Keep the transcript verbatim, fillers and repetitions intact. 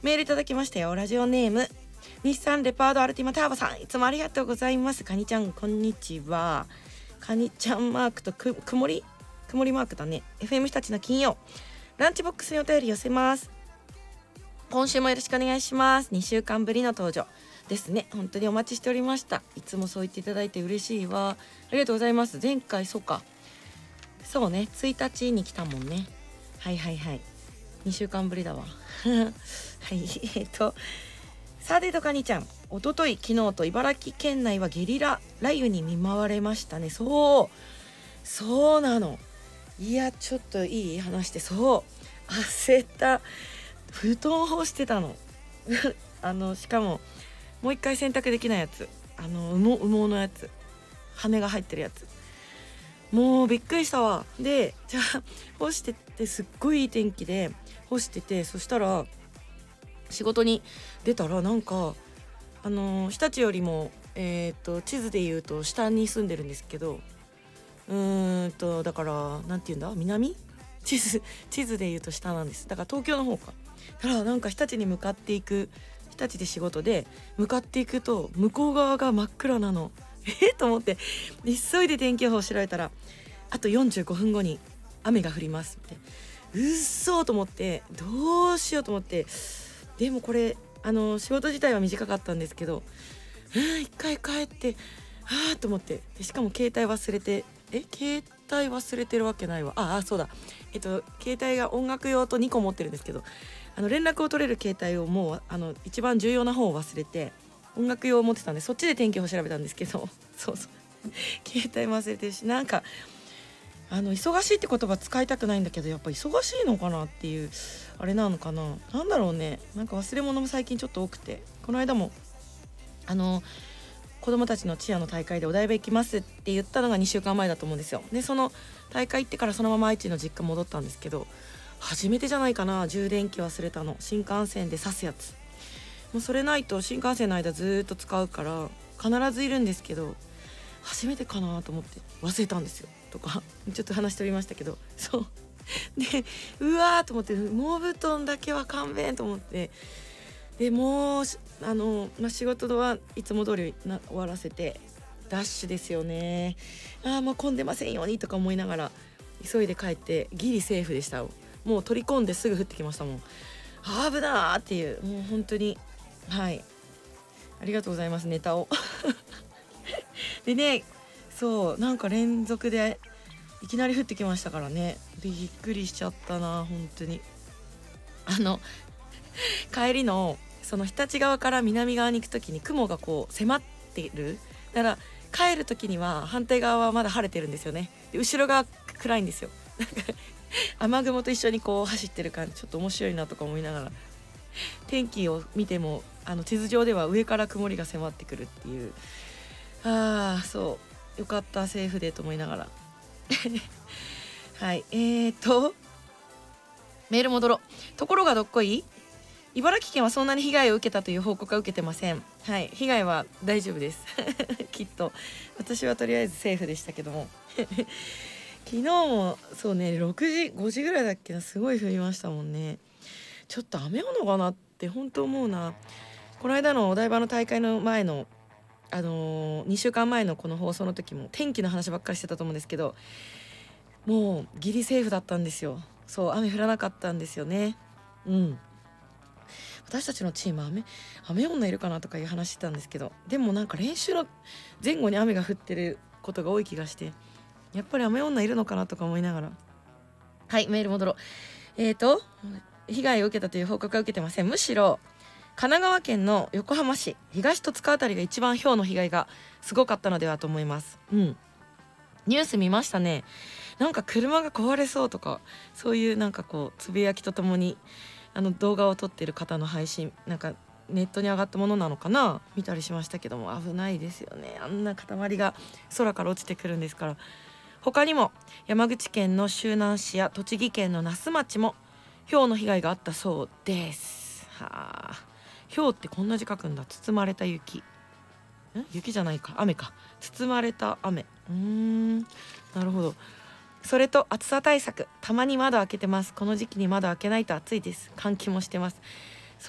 メールいただきましたよ。ラジオネーム日産レパードアルティマターボさん、いつもありがとうございます。カニちゃんこんにちは。カニちゃんマークとく曇り曇りマークだね。 エフエム 日立の金曜ランチボックスにお便り寄せます。今週もよろしくお願いします。にしゅうかんぶりの登場ですね。本当にお待ちしておりました。いつもそう言っていただいて嬉しいわ。ありがとうございます。前回そうかそうねついたちに来たもんね。はいはいはい、にしゅうかんぶりだわはいえっとさてとかにちゃん、おととい昨日と茨城県内はゲリラ雷雨に見舞われましたね。そうそうなの。いやちょっといい話して、そう焦った。布団干してたのあのしかももう一回洗濯できないやつ、あの羽毛羽毛のやつ、羽が入ってるやつ、もうびっくりしたわ。でじゃあ干してて、すっごいいい天気で干してて、そしたら仕事に出たらなんかあの日立よりもえっと地図で言うと下に住んでるんですけど、うーんとだからなんて言うんだ、南地図地図で言うと下なんです。だから東京の方か。だからなんか日立に向かっていく、日立で仕事で向かっていくと向こう側が真っ暗なの。えと思って急いで天気予報を調べたら、あとよんじゅうごふんごに雨が降りますって。うっそーと思って、どうしようと思って、でもこれあの仕事自体は短かったんですけど、うん一回帰ってあーと思って、でしかも携帯忘れて、え携帯忘れてるわけないわ。ああそうだ、えっと携帯が音楽用とにこ持ってるんですけど、あの連絡を取れる携帯をもうあの一番重要な方を忘れて音楽用を持ってたんで、そっちで天気予報調べたんですけどそうそう携帯も忘れてるし、なんかあの忙しいって言葉使いたくないんだけど、やっぱ忙しいのかなっていうあれなのかな、なんだろうね。なんか忘れ物も最近ちょっと多くて、この間もあの子供たちのチアの大会でお台場行きますって言ったのがにしゅうかんまえだと思うんですよ。でその大会行ってからそのまま愛知の実家戻ったんですけど、初めてじゃないかな、充電器忘れたの。新幹線で挿すやつ、もうそれないと新幹線の間ずっと使うから必ずいるんですけど、初めてかなと思って忘れたんですよとかちょっと話しておりましたけど、そうでうわーと思って、羽毛布団だけは勘弁と思って、でもうあの、まあ、仕事はいつも通りな終わらせてダッシュですよね。あーもう混んでませんようにとか思いながら急いで帰って、ギリセーフでした。もう取り込んですぐ降ってきましたもん。あー危なーっていう、もう本当にはいありがとうございます、ネタをでね、そうなんか連続でいきなり降ってきましたからね。びっくりしちゃったな本当に。あの帰りのその日立側から南側に行く時に雲がこう迫ってる、だから帰る時には反対側はまだ晴れてるんですよね。で後ろが暗いんですよ。なんか雨雲と一緒にこう走ってる感じ、ちょっと面白いなとか思いながら、天気を見てもあの地図上では上から曇りが迫ってくるっていう、あーそうよかったセーフでと思いながらはいえーとメール戻ろう。ところがどっこい、茨城県はそんなに被害を受けたという報告は受けてません。はい被害は大丈夫ですきっと私はとりあえずセーフでしたけども昨日もそうねろくじごじぐらいだっけな、すごい降りましたもんね。ちょっと雨なのかなって本当思うな。この間のお台場の大会の前のあのー、にしゅうかんまえのこの放送の時も天気の話ばっかりしてたと思うんですけど、もうギリセーフだったんですよ。そう雨降らなかったんですよね。うん私たちのチーム雨雨女いるかなとかいう話してたんですけど、でもなんか練習の前後に雨が降ってることが多い気がして、やっぱり雨女いるのかなとか思いながら、はいメール戻ろう。えーと被害を受けたという報告は受けてません。むしろ神奈川県の横浜市東戸塚あたりが一番雹の被害がすごかったのではと思います。うんニュース見ましたね。なんか車が壊れそうとか、そういうなんかこうつぶやきとともにあの動画を撮ってる方の配信、なんかネットに上がったものなのかな、見たりしましたけども、危ないですよね。あんな塊が空から落ちてくるんですから。他にも山口県の周南市や栃木県の那須町も雹の被害があったそうです。はあ雹ってこんな字書くんだ。包まれた雪、ん雪じゃないか雨か、包まれた雨、うーんなるほど。それと暑さ対策、たまに窓開けてます。この時期に窓開けないと暑いです。換気もしてます。